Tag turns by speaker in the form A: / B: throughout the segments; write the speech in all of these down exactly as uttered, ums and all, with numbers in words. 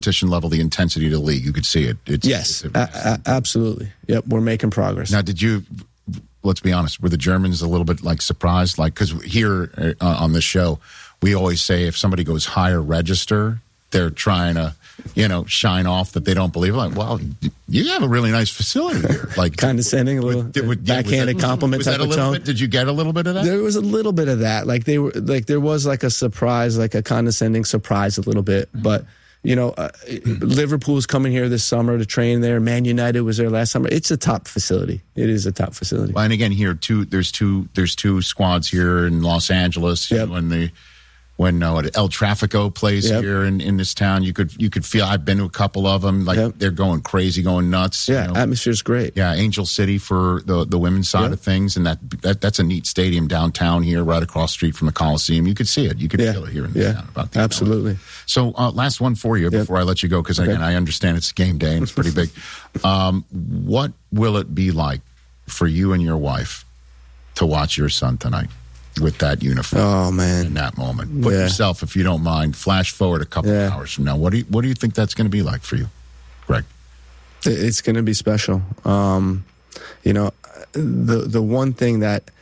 A: competition level, the intensity of the league. You could see it. It's,
B: yes,
A: it's,
B: a- a- absolutely. Yep, we're making progress.
A: Now, did you, let's be honest, were the Germans a little bit like surprised? Like, because here uh, on this show, we always say if somebody goes higher register, they're trying to, you know, shine off that they don't believe it. Like, well, you have a really nice facility here. Like
B: condescending, a little
A: with, with,
B: backhanded
A: was that,
B: compliment
A: was that
B: type
A: a
B: of
A: little
B: tone.
A: Bit, did you get a little bit of that?
B: There was a little bit of that. Like they were, like there was like a surprise, like a condescending surprise, a little bit. Mm-hmm. But you know, uh, Liverpool's coming here this summer to train there. Man United was there last summer. It's a top facility. It is a top facility.
A: Well, and again, here two, there's two, there's two squads here in Los Angeles.
B: Yep.
A: When the When uh, El Trafico plays
B: yep.
A: here in, in this town, you could you could feel. I've been to a couple of them. Like yep. they're going crazy, going nuts.
B: Yeah,
A: you know?
B: Atmosphere's great.
A: Yeah, Angel City for the the women's side yep. of things, and that, that that's a neat stadium downtown here, right across the street from the Coliseum. You could see it. You could
B: yeah.
A: feel it here in this
B: yeah.
A: town. About the
B: Absolutely.
A: So, uh, last one for you
B: yep.
A: before I let you go, because again, okay. I understand it's game day and it's pretty big. Um, what will it be like for you and your wife to watch your son tonight with that uniform?
B: Oh man,
A: in that moment, put
B: yeah.
A: yourself, if you don't mind, flash forward a couple
B: yeah.
A: of hours from now. What do you what do you think that's going to be like for you, Greg?
B: It's going to be special. Um, you know, the the one thing that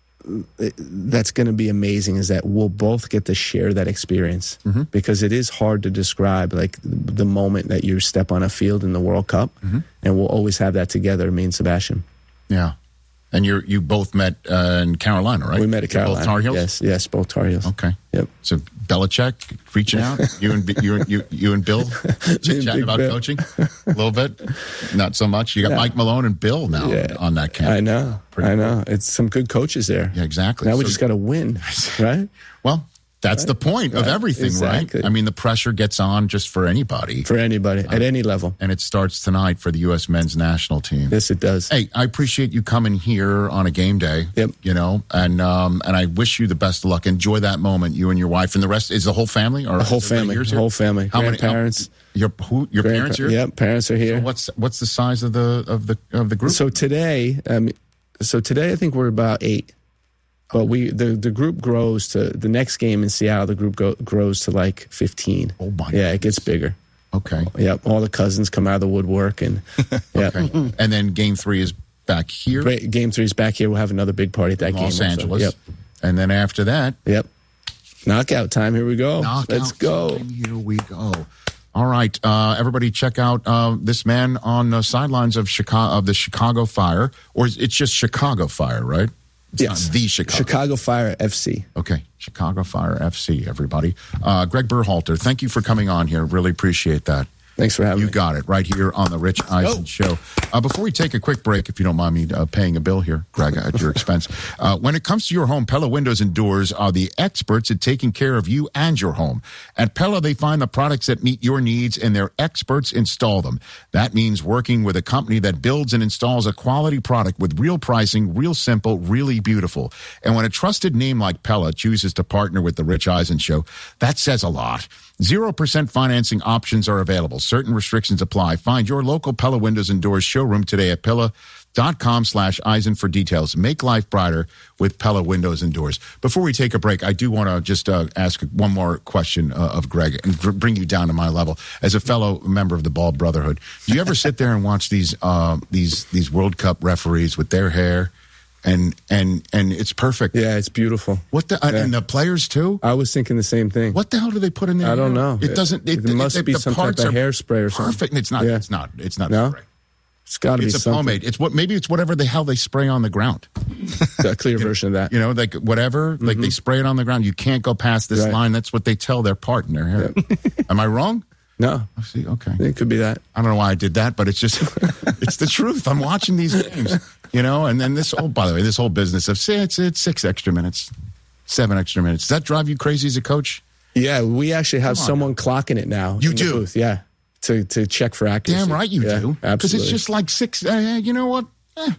B: that's going to be amazing is that we'll both get to share that experience mm-hmm. because it is hard to describe, like the moment that you step on a field in the World Cup, mm-hmm. and we'll always have that together, me and Sebastian.
A: Yeah. And you you both met uh, in Carolina, right?
B: We met at Carolina.
A: Both Tar Heels?
B: Yes, yes, both Tar Heels.
A: Okay.
B: Yep.
A: So Belichick reaching out, you and you and you, you and Bill chit chatting about Bill. Coaching a little bit, not so much. You got yeah. Mike Malone and Bill now yeah. on that camp.
B: I know, Pretty I know. Cool. It's some good coaches there.
A: Yeah, exactly.
B: Now
A: so,
B: we just got to win, right?
A: Well. That's right. the point right. of everything,
B: exactly.
A: right? I mean, the pressure gets on just for anybody.
B: For anybody, uh, at any level.
A: And it starts tonight for the U S men's national team.
B: Yes, it does.
A: Hey, I appreciate you coming here on a game day.
B: Yep.
A: You know, and um, and I wish you the best of luck. Enjoy that moment, you and your wife. And the rest, is the whole family? Or
B: the whole family. The whole family.
A: How
B: Grandparents.
A: Many, how, your who, your parents here?
B: Yep, parents are here.
A: So what's what's the size of the of the of the group?
B: So today, um, so today I think we're about eight. But we the, the group grows to the next game in Seattle. The group go, grows to like fifteen.
A: Oh my!
B: Yeah, it gets bigger.
A: Okay.
B: Yep. All the cousins come out of the woodwork, and yeah.
A: okay. And then game three is back here.
B: Game three is back here. We'll have another big party at that game.
A: Los Angeles.
B: Yep.
A: And then after that.
B: Yep. Knockout time. Here we go.
A: Knockout
B: Let's go.
A: Time. Here we go. All right, uh, everybody, check out uh, this man on the sidelines of Chicago of the Chicago Fire, or it's just Chicago Fire, right? It's
B: yes,
A: the Chicago.
B: Chicago Fire F C.
A: Okay, Chicago Fire F C, everybody. Uh, Greg Berhalter, thank you for coming on here. Really appreciate that.
B: Thanks for having
A: you
B: me.
A: You got it, right here on the Rich Eisen oh. Show. Uh, before we take a quick break, if you don't mind me uh, paying a bill here, Greg, at your expense. Uh, when it comes to your home, Pella Windows and Doors are the experts at taking care of you and your home. At Pella, they find the products that meet your needs, and their experts install them. That means working with a company that builds and installs a quality product with real pricing, real simple, really beautiful. And when a trusted name like Pella chooses to partner with the Rich Eisen Show, that says a lot. Zero percent financing options are available. Certain restrictions apply. Find your local Pella Windows and Doors showroom today at Pella.com slash Eisen for details. Make life brighter with Pella Windows and Doors. Before we take a break, I do want to just uh, ask one more question uh, of Greg and br- bring you down to my level. As a fellow member of the Bald Brotherhood, do you ever sit there and watch these uh, these these World Cup referees with their hair? And and and it's perfect.
B: Yeah, it's beautiful.
A: What the uh,
B: yeah.
A: and the players too?
B: I was thinking the same thing.
A: What the hell do they put in there?
B: I don't know.
A: It doesn't. It,
B: it must
A: it,
B: be
A: the
B: some type of hairspray or something.
A: Perfect. And it's not.
B: Yeah.
A: It's not. It's not
B: no?
A: spray.
B: It's got to be
A: It's a
B: something.
A: pomade. It's what maybe it's whatever the hell they spray on the ground.
B: A clear version of that.
A: You know, like whatever, mm-hmm. like they spray it on the ground. You can't go past this
B: right.
A: line. That's what they tell their partner. Yep. Am I wrong?
B: No.
A: I see. Okay.
B: It could be that.
A: I don't know why I did that, but it's just, it's the truth. I'm watching these games, you know, and then this, oh, by the way, this whole business of, say, it's, it's six extra minutes, seven extra minutes. Does that drive you crazy as a coach?
B: Yeah, we actually have someone clocking it now.
A: You do?
B: Booth, yeah, to, to check for accuracy.
A: Damn right you
B: yeah,
A: do. Because it's just like six, uh, you know what? Eh,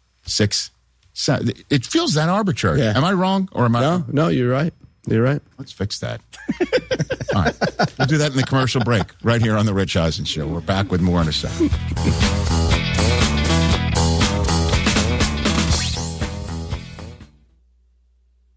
A: six. Seven. It feels that arbitrary. Yeah. Am I wrong? Or am I?
B: No, no, you're right. You're right.
A: Let's fix that. All right. We'll do that in the commercial break right here on The Rich Eisen Show. We're back with more in a second.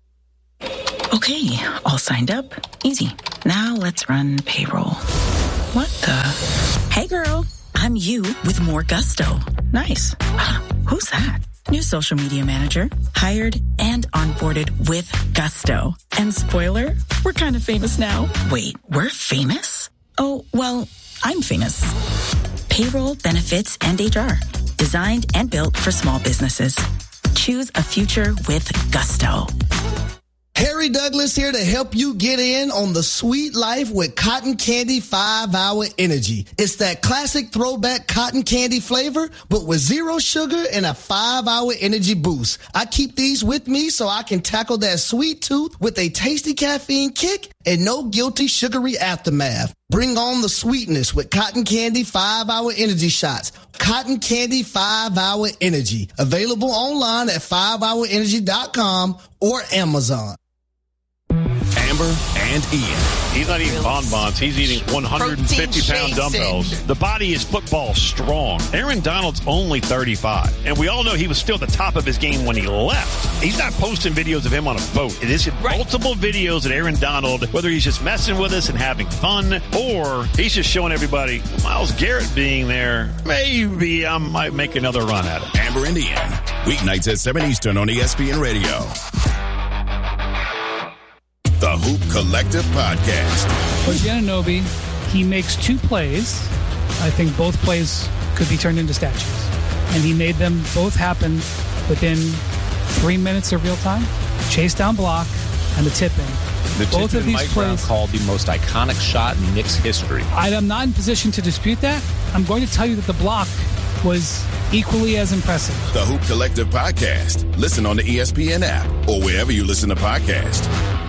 C: Okay, all signed up. Easy. Now let's run payroll. What the? Hey, girl. I'm you with more gusto. Nice. Who's that? New social media manager. Hired and onboarded with gusto. And spoiler, we're kind of famous now. Wait, we're famous? Oh, well, I'm famous. Payroll, benefits, and H R. Designed and built for small businesses. Choose a future with gusto.
D: Harry Douglas here to help you get in on the sweet life with Cotton Candy five hour Energy. It's that classic throwback cotton candy flavor, but with zero sugar and a five hour energy boost. I keep these with me so I can tackle that sweet tooth with a tasty caffeine kick and no guilty sugary aftermath. Bring on the sweetness with Cotton Candy five hour Energy shots. Cotton Candy five hour Energy. Available online at five hour energy dot com or Amazon.
E: Amber and Ian.
F: He's not eating bonbons. He's eating one hundred fifty pound dumbbells. The body is football strong. Aaron Donald's only thirty-five. And we all know he was still at the top of his game when he left. He's not posting videos of him on a boat. It is right. Multiple videos of Aaron Donald, whether he's just messing with us and having fun, or he's just showing everybody, Myles Garrett being there, maybe I might make another run at it.
E: Amber and Ian. Weeknights at seven Eastern on E S P N Radio. The Hoop Collective Podcast.
G: For Giannobi, he makes two plays. I think both plays could be turned into statues. And he made them both happen within three minutes of real time. Chase down block and the tip-in.
H: The
G: both
H: tip
G: of these
H: Mike
G: plays
H: Brown called the most iconic shot in Knicks history.
G: I am not in position to dispute that. I'm going to tell you that the block was equally as impressive.
E: The Hoop Collective Podcast. Listen on the E S P N app or wherever you listen to podcasts.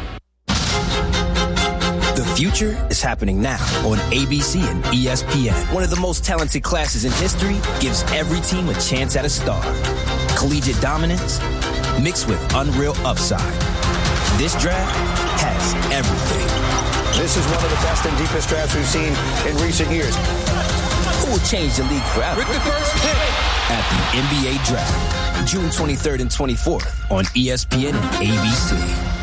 I: The future is happening now on A B C and E S P N. One of the most talented classes in history gives every team a chance at a star. Collegiate dominance mixed with unreal upside. This draft has everything.
J: This is one of the best and deepest drafts we've seen in recent years.
I: Who will change the league forever?
J: With the first pick
I: at the N B A Draft, June twenty-third and twenty-fourth on E S P N and A B C.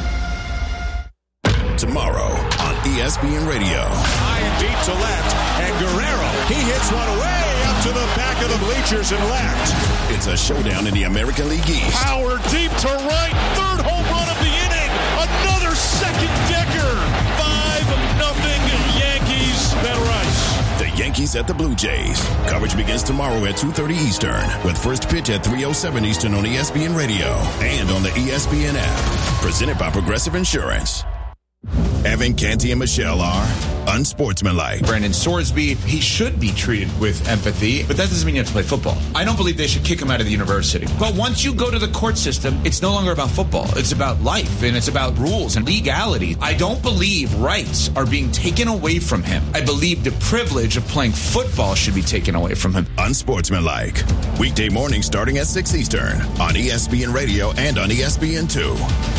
E: Tomorrow on E S P N Radio.
K: High and deep to left, and Guerrero, he hits one way up to the back of the bleachers and left.
E: It's a showdown in the American League East.
K: Power deep to right, third home run of the inning, another second decker. Five nothing Yankees. Ben Rice.
E: The Yankees at the Blue Jays. Coverage begins tomorrow at two thirty Eastern, with first pitch at three oh seven Eastern on E S P N Radio and on the E S P N app. Presented by Progressive Insurance. Evan, Canty, and Michelle are unsportsmanlike.
L: Brandon Sorsby, he should be treated with empathy, but that doesn't mean you have to play football. I don't believe they should kick him out of the university. But once you go to the court system, it's no longer about football. It's about life, and it's about rules and legality. I don't believe rights are being taken away from him. I believe the privilege of playing football should be taken away from him.
E: Unsportsmanlike. Weekday morning starting at six Eastern on E S P N Radio and on E S P N two.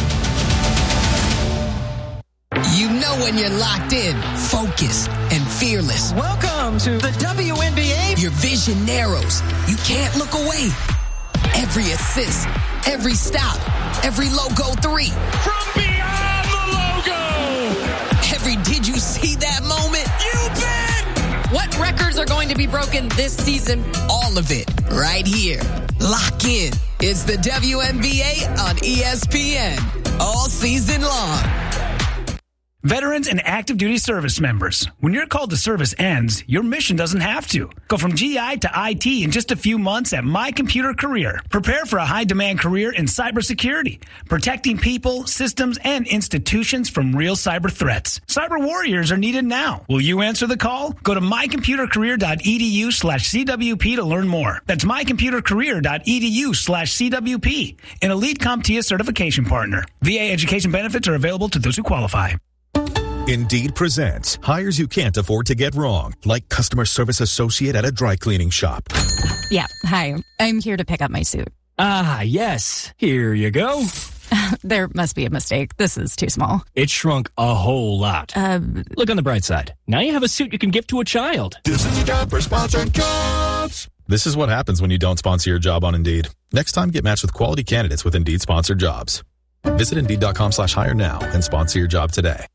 M: You know when you're locked in, focused, and fearless.
N: Welcome to the W N B A.
M: Your vision narrows. You can't look away. Every assist, every stop, every logo three.
K: From beyond the logo.
M: Every did you see that moment?
N: You bet.
O: What records are going to be broken this season?
M: All of it right here. Lock in. It's the W N B A on E S P N. All season long.
P: Veterans and active duty service members. When your call to service ends, your mission doesn't have to. Go from G I to I T in just a few months at My Computer Career. Prepare for a high-demand career in cybersecurity, protecting people, systems, and institutions from real cyber threats. Cyber warriors are needed now. Will you answer the call? Go to mycomputercareer.edu slash CWP to learn more. That's mycomputercareer.edu slash CWP, an Elite CompTIA certification partner. V A education benefits are available to those who qualify.
Q: Indeed presents hires you can't afford to get wrong, like customer service associate at a dry cleaning shop.
R: Yeah, hi. I'm here to pick up my suit.
S: Ah, yes. Here you go.
R: There must be a mistake. This is too small.
S: It shrunk a whole lot.
R: Uh,
S: Look on the bright side. Now you have a suit you can give to a child.
Q: This is your job for sponsored jobs. This is what happens when you don't sponsor your job on Indeed. Next time, get matched with quality candidates with Indeed sponsored jobs. Visit Indeed.com slash hire now and sponsor your job today.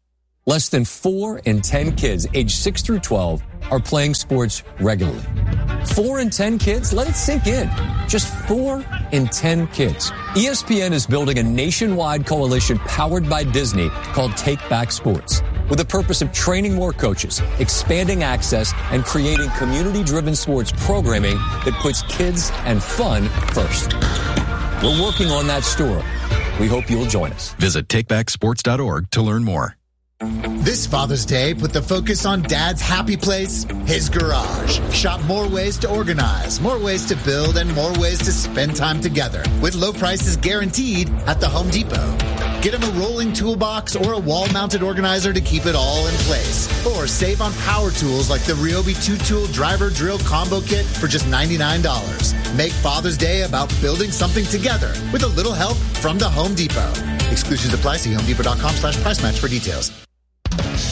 T: less than four in ten kids aged six through twelve are playing sports regularly. Four in ten kids? Let it sink in. Just four in ten kids. E S P N is building a nationwide coalition powered by Disney called Take Back Sports, with the purpose of training more coaches, expanding access, and creating community-driven sports programming that puts kids and fun first. We're working on that story. We hope you'll join us.
Q: Visit take back sports dot org to learn more.
U: This Father's Day, put the focus on Dad's happy place, his garage. Shop more ways to organize, more ways to build, and more ways to spend time together with low prices guaranteed at the Home Depot. Get him a rolling toolbox or a wall-mounted organizer to keep it all in place. Or save on power tools like the Ryobi two-tool driver drill combo kit for just ninety-nine dollars. Make Father's Day about building something together with a little help from the Home Depot. Exclusions apply. See homedepot.com slash price match for details.